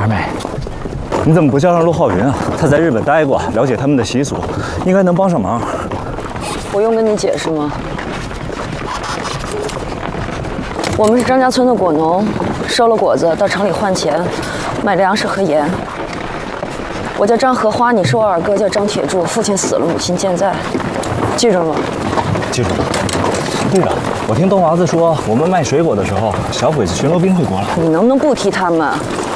二妹，你怎么不叫上陆浩云啊？他在日本待过，了解他们的习俗，应该能帮上忙。 我用跟你解释吗？我们是张家村的果农，收了果子到城里换钱，买粮食和盐。我叫张荷花，你是我二哥，叫张铁柱，父亲死了，母亲健在，记住了吗？ 记住了。对了，我听东娃子说，我们卖水果的时候，小鬼子巡逻兵会过来。 你能不能不提他们？